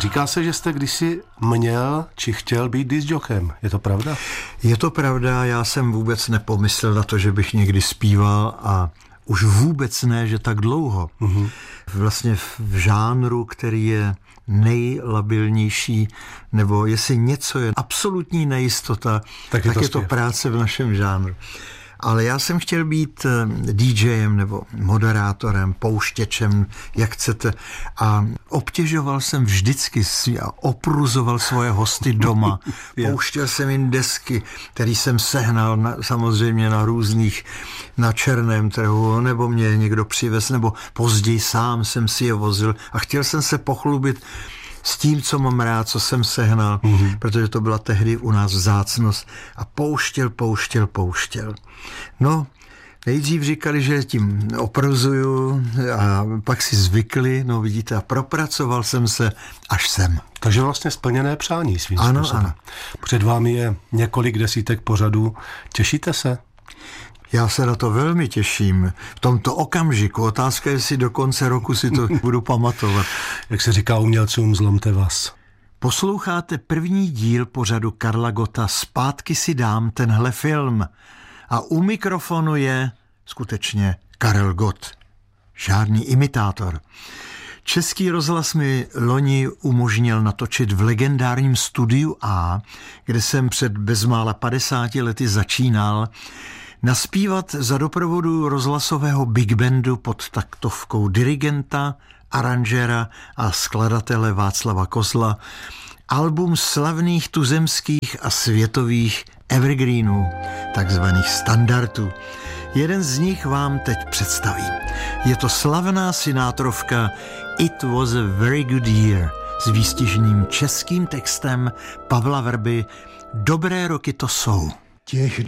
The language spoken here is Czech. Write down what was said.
Říká se, že jste kdysi měl či chtěl být discjockem. Je to pravda? Je to pravda, já jsem vůbec nepomyslel na to, že bych někdy zpíval a už vůbec ne, že tak dlouho. Vlastně v žánru, který je nejlabilnější, nebo jestli něco je absolutní nejistota, tak je to práce v našem žánru. Ale já jsem chtěl být DJem nebo moderátorem, pouštěčem, jak chcete. A obtěžoval jsem vždycky a opruzoval svoje hosty doma. Pouštěl jsem jim desky, které jsem sehnal samozřejmě na černém trhu, nebo mě někdo přivez, nebo později sám jsem si je vozil. A chtěl jsem se pochlubit s tím, co mám rád, co jsem sehnal, protože to byla tehdy u nás vzácnost. A pouštěl. No, nejdřív říkali, že tím opruzuju a pak si zvykli, no vidíte, a propracoval jsem se až sem. Takže vlastně splněné přání svým způsobem. Ano. Před vámi je několik desítek pořadů. Těšíte se? Já se na to velmi těším. V tomto okamžiku. Otázka je, jestli do konce roku si to budu pamatovat. Jak se říká umělcům, zlomte vás. Posloucháte první díl pořadu Karla Gotta Zpátky si dám tenhle film. A u mikrofonu je skutečně Karel Gott. Žádný imitátor. Český rozhlas mi loni umožnil natočit v legendárním Studiu A, kde jsem před bezmála 50 lety začínal, naspívat za doprovodu rozhlasového big bandu pod taktovkou dirigenta, aranžéra a skladatele Václava Kozla album slavných tuzemských a světových evergreenů, takzvaných standardů. Jeden z nich vám teď představím. Je to slavná Sinátrovka It was a very good year s výstižným českým textem Pavla Vrby Dobré roky to jsou. Těch